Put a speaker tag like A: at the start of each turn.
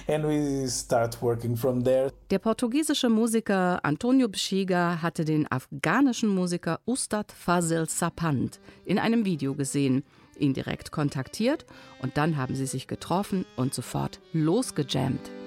A: And we start working from there.
B: Der portugiesische Musiker Antonio Bexiga hatte den afghanischen Musiker Ustad Fazil Sapand in einem Video gesehen, ihn direkt kontaktiert und dann haben sie sich getroffen und sofort losgejammt.